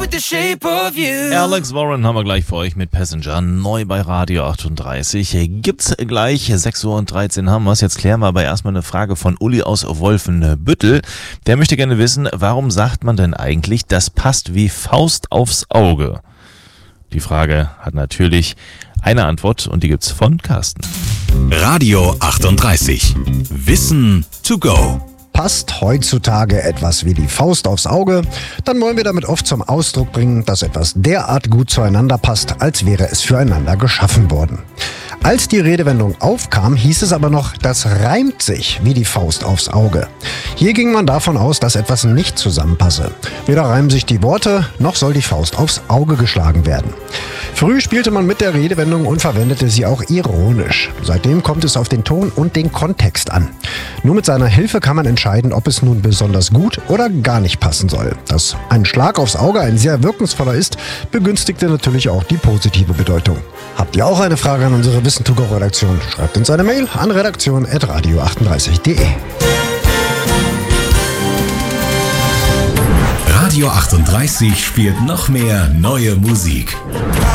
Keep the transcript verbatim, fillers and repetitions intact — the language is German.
with the shape of you. Alex Warren haben wir gleich für euch mit Passenger, neu bei Radio achtunddreißig. Gibt's gleich, sechs Uhr und dreizehn haben wir's. Jetzt klären wir aber erstmal eine Frage von Uli aus Wolfenbüttel. Der möchte gerne wissen, warum sagt man denn eigentlich, das passt wie Faust aufs Auge? Die Frage hat natürlich eine Antwort und die gibt's von Carsten. Radio achtunddreißig. Wissen to go. Passt heutzutage etwas wie die Faust aufs Auge, dann wollen wir damit oft zum Ausdruck bringen, dass etwas derart gut zueinander passt, als wäre es füreinander geschaffen worden. Als die Redewendung aufkam, hieß es aber noch, das reimt sich wie die Faust aufs Auge. Hier ging man davon aus, dass etwas nicht zusammenpasse. Weder reimen sich die Worte, noch soll die Faust aufs Auge geschlagen werden. Früh spielte man mit der Redewendung und verwendete sie auch ironisch. Seitdem kommt es auf den Ton und den Kontext an. Nur mit seiner Hilfe kann man entscheiden, ob es nun besonders gut oder gar nicht passen soll. Dass ein Schlag aufs Auge ein sehr wirkungsvoller ist, begünstigte natürlich auch die positive Bedeutung. Habt ihr auch eine Frage an unsere Wissen to go Redaktion? Schreibt uns eine Mail an redaktion at radio achtunddreißig punkt de. Radio achtunddreißig spielt noch mehr neue Musik.